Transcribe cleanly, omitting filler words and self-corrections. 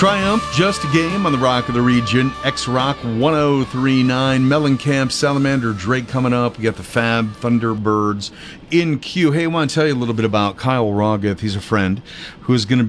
Triumph, Just a Game on the Rock of the Region. X-Rock 1039. Mellencamp, Salamander, Drake coming up. We got the Fab Thunderbirds in queue. Hey, I want to tell you a little bit about Kyle Rogoth. He's a friend who's going to